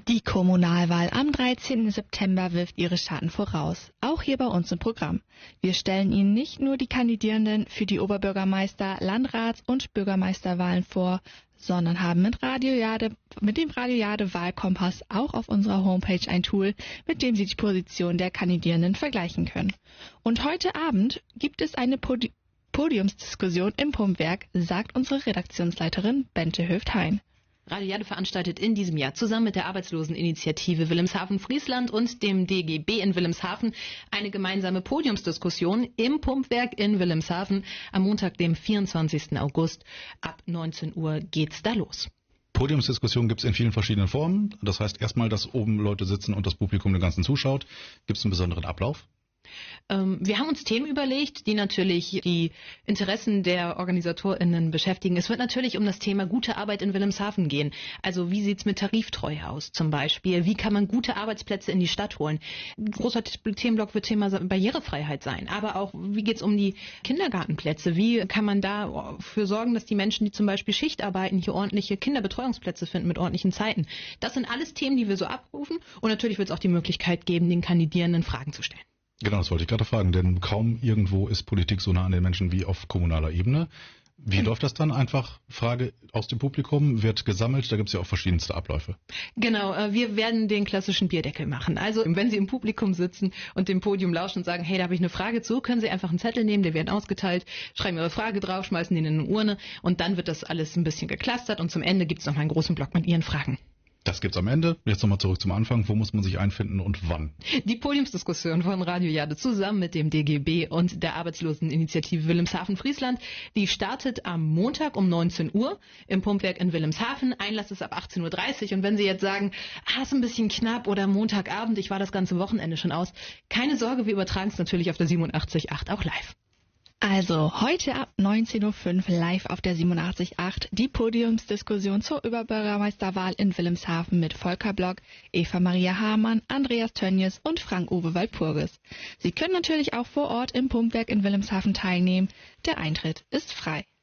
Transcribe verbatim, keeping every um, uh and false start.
Die Kommunalwahl am dreizehnten September wirft ihre Schatten voraus, auch hier bei uns im Programm. Wir stellen Ihnen nicht nur die Kandidierenden für die Oberbürgermeister-, Landrats- und Bürgermeisterwahlen vor, sondern haben mit, Radio Jade, mit dem Radio Jade Wahlkompass auch auf unserer Homepage ein Tool, mit dem Sie die Position der Kandidierenden vergleichen können. Und heute Abend gibt es eine Podi- Podiumsdiskussion im Pumpwerk, sagt unsere Redaktionsleiterin Bente Höft-Hein. Radio Jade veranstaltet in diesem Jahr zusammen mit der Arbeitsloseninitiative Wilhelmshaven-Friesland und dem D G B in Wilhelmshaven eine gemeinsame Podiumsdiskussion im Pumpwerk in Wilhelmshaven am Montag, dem vierundzwanzigsten August. Ab neunzehn Uhr geht's da los. Podiumsdiskussion gibt es in vielen verschiedenen Formen. Das heißt erstmal, dass oben Leute sitzen und das Publikum den ganzen zuschaut. Gibt es einen besonderen Ablauf? Ähm, wir haben uns Themen überlegt, die natürlich die Interessen der OrganisatorInnen beschäftigen. Es wird natürlich um das Thema gute Arbeit in Wilhelmshaven gehen. Also wie sieht's mit Tariftreue aus zum Beispiel? Wie kann man gute Arbeitsplätze in die Stadt holen? Ein großer Themenblock wird Thema Barrierefreiheit sein. Aber auch, wie geht's um die Kindergartenplätze? Wie kann man dafür sorgen, dass die Menschen, die zum Beispiel Schicht arbeiten, hier ordentliche Kinderbetreuungsplätze finden mit ordentlichen Zeiten? Das sind alles Themen, die wir so abrufen. Und natürlich wird es auch die Möglichkeit geben, den Kandidierenden Fragen zu stellen. Genau, das wollte ich gerade fragen, denn kaum irgendwo ist Politik so nah an den Menschen wie auf kommunaler Ebene. Wie läuft das dann? Einfach Frage aus dem Publikum, wird gesammelt, da gibt es ja auch verschiedenste Abläufe. Genau, wir werden den klassischen Bierdeckel machen. Also wenn Sie im Publikum sitzen und dem Podium lauschen und sagen, hey, da habe ich eine Frage zu, können Sie einfach einen Zettel nehmen, der wird ausgeteilt, schreiben Ihre Frage drauf, schmeißen den in eine Urne und dann wird das alles ein bisschen geclustert und zum Ende gibt es noch mal einen großen Block mit Ihren Fragen. Das gibt's am Ende. Jetzt nochmal zurück zum Anfang. Wo muss man sich einfinden und wann? Die Podiumsdiskussion von Radio Jade zusammen mit dem D G B und der Arbeitsloseninitiative Wilhelmshaven-Friesland, die startet am Montag um neunzehn Uhr im Pumpwerk in Wilhelmshaven. Einlass ist ab achtzehn Uhr dreißig. Und wenn Sie jetzt sagen, ah, ist ein bisschen knapp oder Montagabend, ich war das ganze Wochenende schon aus, keine Sorge, wir übertragen es natürlich auf der siebenundachtzig Komma acht auch live. Also heute ab neunzehn Uhr fünf live auf der siebenundachtzig Komma acht die Podiumsdiskussion zur Oberbürgermeisterwahl in Wilhelmshaven mit Volker Block, Eva Maria Hamann, Andreas Tönjes und Frank-Uwe Walpurgis. Sie können natürlich auch vor Ort im Pumpwerk in Wilhelmshaven teilnehmen. Der Eintritt ist frei.